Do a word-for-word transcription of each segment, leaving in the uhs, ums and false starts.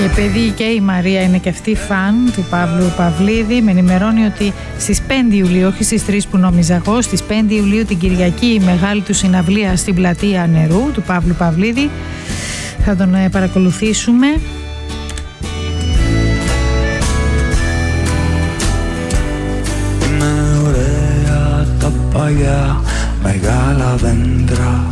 Και επειδή και η Μαρία είναι και αυτή φαν του Παύλου Παυλίδη, με ενημερώνει ότι στις πέντε Ιουλίου, όχι στις τρεις που νόμιζα εγώ, στις πέντε Ιουλίου την Κυριακή η μεγάλη του συναυλία στην Πλατεία Νερού του Παύλου Παυλίδη. Θα τον παρακολουθήσουμε. Είναι ωραία τα παλιά μεγάλα δέντρα.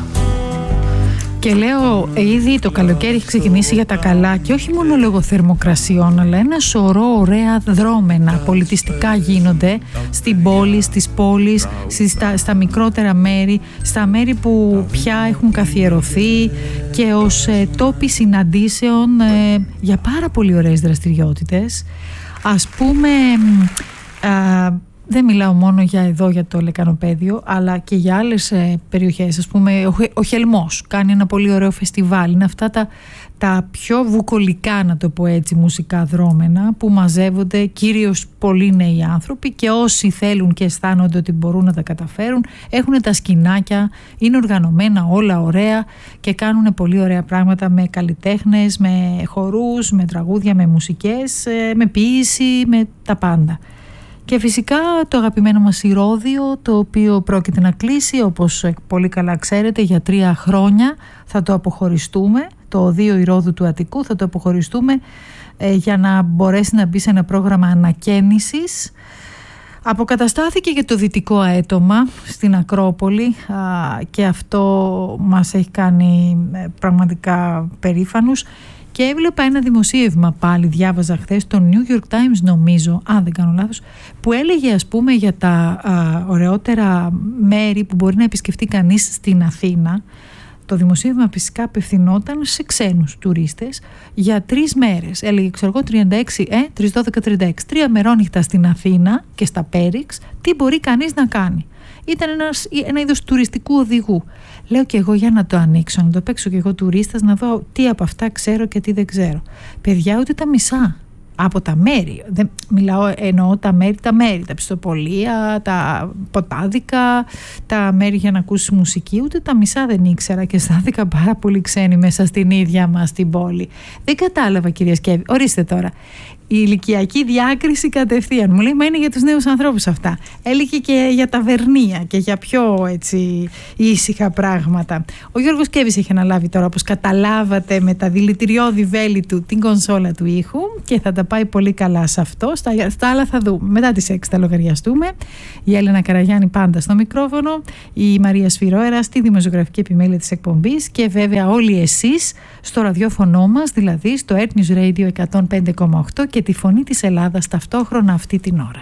Και λέω, ήδη το καλοκαίρι έχει ξεκινήσει για τα καλά και όχι μόνο λόγω θερμοκρασιών, αλλά ένα σωρό ωραία δρόμενα πολιτιστικά γίνονται στην πόλη, στις πόλεις, στα, στα μικρότερα μέρη, στα μέρη που πια έχουν καθιερωθεί και ως ε, τόποι συναντήσεων ε, για πάρα πολύ ωραίες δραστηριότητες. Ας πούμε... Ε, δεν μιλάω μόνο για εδώ, για το Λεκανοπαίδιο, αλλά και για άλλες ε, περιοχές. Ας πούμε, ο, ο Χελμός κάνει ένα πολύ ωραίο φεστιβάλ. Είναι αυτά τα, τα πιο βουκολικά, να το πω έτσι, μουσικά δρόμενα, που μαζεύονται κυρίως πολύ νέοι άνθρωποι και όσοι θέλουν και αισθάνονται ότι μπορούν να τα καταφέρουν, έχουν τα σκηνάκια, είναι οργανωμένα όλα ωραία και κάνουν πολύ ωραία πράγματα με καλλιτέχνες, με χορούς, με τραγούδια, με μουσικές, ε, με ποίηση, με τα πάντα. Και φυσικά το αγαπημένο μας Ηρώδειο, το οποίο πρόκειται να κλείσει, όπως πολύ καλά ξέρετε, για τρία χρόνια θα το αποχωριστούμε, το Οδείο Ηρώδου του Αττικού θα το αποχωριστούμε ε, για να μπορέσει να μπει σε ένα πρόγραμμα ανακαίνησης. Αποκαταστάθηκε και το δυτικό αέτομα στην Ακρόπολη α, και αυτό μας έχει κάνει ε, πραγματικά περήφανους. Και έβλεπα ένα δημοσίευμα, πάλι διάβαζα χθες, το New York Times νομίζω, αν δεν κάνω λάθος, που έλεγε ας πούμε για τα α, ωραιότερα μέρη που μπορεί να επισκεφτεί κανείς στην Αθήνα. Το δημοσίευμα φυσικά απευθυνόταν σε ξένους τουρίστες για τρεις μέρες. Έλεγε, ξέρω εγώ, τριάντα έξι, ε, τρεις, δώδεκα, τριάντα έξι, τρία μερόνυχτα στην Αθήνα και στα Πέριξ, τι μπορεί κανείς να κάνει. Ήταν ένας, ένα είδος τουριστικού οδηγού. Λέω και εγώ για να το ανοίξω, να το παίξω και εγώ τουρίστας, να δω τι από αυτά ξέρω και τι δεν ξέρω. Παιδιά, ούτε τα μισά από τα μέρη. Δεν μιλάω, εννοώ τα μέρη, τα μέρη, τα πιστοπολία, τα ποτάδικα, τα μέρη για να ακούσει μουσική, ούτε τα μισά δεν ήξερα και αισθάνθηκα πάρα πολύ ξένη μέσα στην ίδια μας την πόλη. Δεν κατάλαβα, κυρία Σκεύη. Ορίστε τώρα. Η ηλικιακή διάκριση κατευθείαν. Μου λέει, μα είναι για τους νέους ανθρώπους αυτά. Έλεγε και για τα βερνία και για πιο έτσι ήσυχα πράγματα. Ο Γιώργος Σκεύης έχει αναλάβει τώρα, όπως καταλάβατε, με τα δηλητηριώδη βέλη του την κονσόλα του ήχου και θα τα πάει πολύ καλά σε αυτό. Στα, στα άλλα θα δούμε. Μετά τις έξι θα λογαριαστούμε. Η Έλενα Καραγιάννη πάντα στο μικρόφωνο, η Μαρία Σφυρόερα στη δημοσιογραφική επιμέλεια της εκπομπής και βέβαια όλοι εσείς στο ραδιόφωνο μας, δηλαδή στο Earth News Radio εκατόν πέντε κόμμα οκτώ και τη φωνή της Ελλάδας ταυτόχρονα αυτή την ώρα.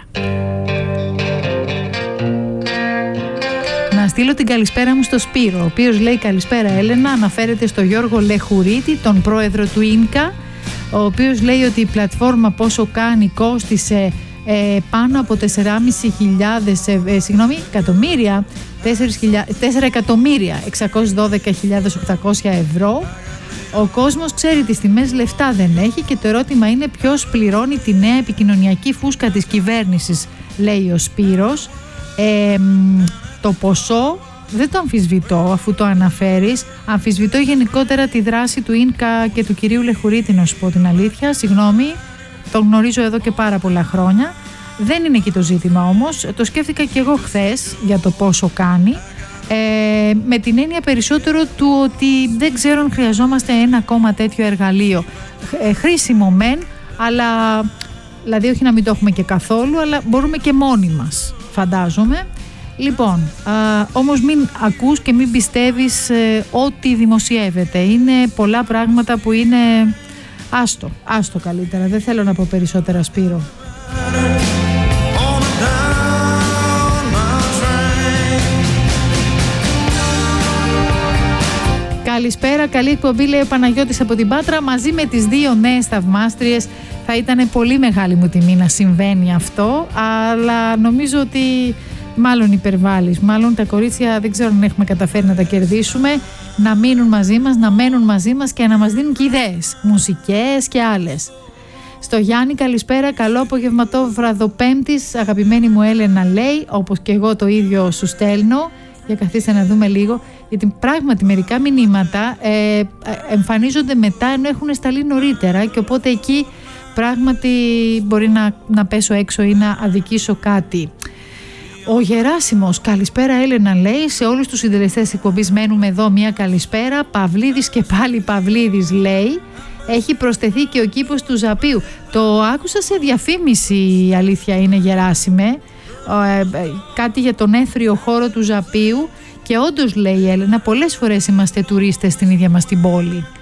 Να στείλω την καλησπέρα μου στο Σπύρο, ο οποίος λέει καλησπέρα Έλενα, αναφέρεται στο Γιώργο Λεχουρίτη, τον πρόεδρο του ίνκα, ο οποίος λέει ότι η πλατφόρμα πόσο κάνει κόστισε ε, πάνω από τέσσερις χιλιάδες ε, ε, συγγνώμη, εκατομμύρια, τέσσερα εκατομμύρια εξακόσιες δώδεκα χιλιάδες οκτακόσια ευρώ. Ο κόσμος ξέρει τις τιμές, λεφτά δεν έχει και το ερώτημα είναι ποιος πληρώνει τη νέα επικοινωνιακή φούσκα της κυβέρνησης, λέει ο Σπύρος. Ε, το ποσό δεν το αμφισβητώ αφού το αναφέρεις. Αμφισβητώ γενικότερα τη δράση του ίνκα και του κυρίου Λεχουρίτη, να σου πω την αλήθεια. Συγγνώμη, τον γνωρίζω εδώ και πάρα πολλά χρόνια. Δεν είναι εκεί το ζήτημα όμως. Το σκέφτηκα και εγώ χθες για το πόσο κάνει. Ε, με την έννοια περισσότερο του ότι δεν ξέρω αν χρειαζόμαστε ένα ακόμα τέτοιο εργαλείο. Ε, χρήσιμο μεν, αλλά δηλαδή όχι να μην το έχουμε και καθόλου, αλλά μπορούμε και μόνοι μας, φαντάζομαι. Λοιπόν, α, όμως μην ακούς και μην πιστεύεις ε, ό,τι δημοσιεύεται. Είναι πολλά πράγματα που είναι άστο, άστο καλύτερα. Δεν θέλω να πω περισσότερα, Σπύρο. Καλησπέρα, καλή εκπομπή, λέει ο Παναγιώτης από την Πάτρα. Μαζί με τις δύο νέες θαυμάστριες θα ήταν πολύ μεγάλη μου τιμή να συμβαίνει αυτό, αλλά νομίζω ότι μάλλον υπερβάλλεις. Μάλλον τα κορίτσια δεν ξέρω αν έχουμε καταφέρει να τα κερδίσουμε, να μείνουν μαζί μας, να μένουν μαζί μας και να μας δίνουν και ιδέες, μουσικές και άλλες. Στο Γιάννη καλησπέρα, καλό απογευματό βραδοπέμπτης, αγαπημένη μου Έλενα, λέει, όπως και εγώ το ίδιο σου στέλνω. Για καθίστε να δούμε λίγο. Γιατί πράγματι μερικά μηνύματα ε, εμφανίζονται μετά ενώ έχουν σταλεί νωρίτερα, και οπότε εκεί πράγματι μπορεί να, να πέσω έξω ή να αδικήσω κάτι. Ο Γεράσιμος, καλησπέρα Έλενα, λέει, σε όλους τους συντελεστές εκπομπής μένουμε εδώ, μια καλησπέρα. Παυλίδης και πάλι Παυλίδης, λέει. Έχει προσθεθεί και ο κήπος του Ζαπίου. Το άκουσα σε διαφήμιση, η αλήθεια είναι, Γεράσιμε, ε, ε, κάτι για τον έθριο χώρο του Ζαπίου, και όντως, λέει η Έλενα, πολλές φορές είμαστε τουρίστες στην ίδια μας την πόλη.